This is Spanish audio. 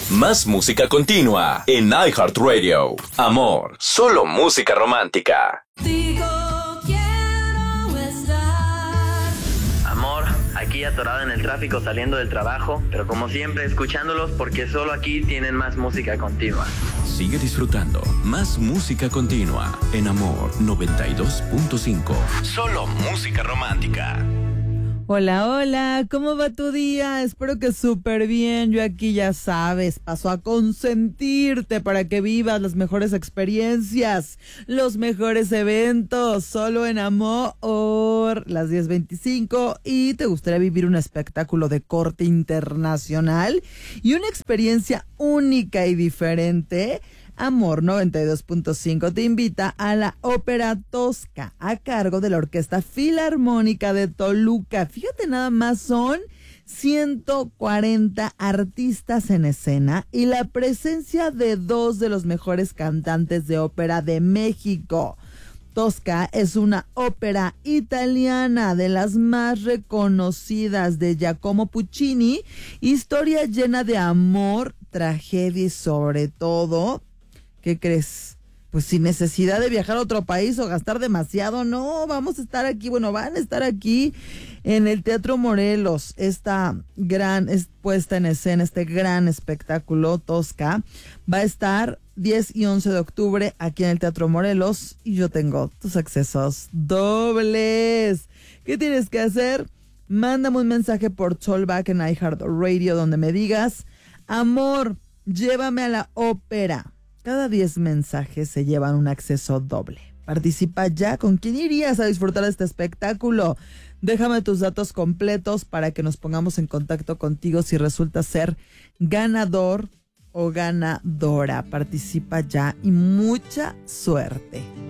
Más música continua en iHeartRadio. Amor, solo música romántica. Digo, quiero estar. Amor, aquí atorado en el tráfico saliendo del trabajo, pero como siempre escuchándolos porque solo aquí tienen más música continua. Sigue disfrutando más música continua en Amor 92.5. Solo música romántica. Hola, hola, ¿cómo va tu día? Espero que súper bien. Yo aquí, ya sabes, paso a consentirte para que vivas las mejores experiencias, los mejores eventos, solo en Amor, las 10:25. Y te gustaría vivir un espectáculo de corte internacional y una experiencia única y diferente. Amor 92.5 te invita a la Ópera Tosca a cargo de la Orquesta Filarmónica de Toluca. Fíjate, nada más son 140 artistas en escena y la presencia de dos de los mejores cantantes de ópera de México. Tosca es una ópera italiana de las más reconocidas de Giacomo Puccini, historia llena de amor, tragedia y sobre todo, ¿qué crees? Pues sin necesidad de viajar a otro país o gastar demasiado, no, vamos a estar aquí, bueno, van a estar aquí en el Teatro Morelos, esta gran puesta en escena, este gran espectáculo Tosca, va a estar 10 y 11 de octubre aquí en el Teatro Morelos y yo tengo tus accesos dobles. ¿Qué tienes que hacer? Mándame un mensaje por Tollback en iHeartRadio donde me digas, amor, llévame a la ópera. Cada 10 mensajes se llevan un acceso doble. Participa ya. ¿Con quién irías a disfrutar de este espectáculo? Déjame tus datos completos para que nos pongamos en contacto contigo si resulta ser ganador o ganadora. Participa ya y mucha suerte.